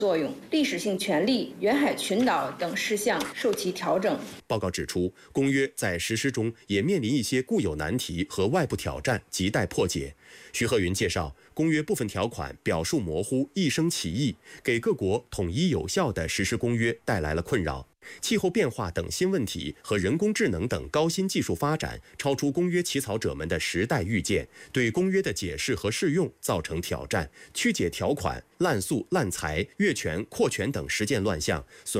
作用，历史性权利、远海群岛等事项受其调整。 报告指出，公约在实施中也面临一些固有难题和外部挑战，亟待破解。徐鹤云介绍，公约部分条款表述模糊、一生歧义，给各国统一有效地实施公约带来了困扰。气候变化等新问题和人工智能等高新技术发展超出公约起草者们的时代预见，对公约的解释和适用造成挑战。曲解条款、滥诉滥裁、越权扩权等实践乱象，损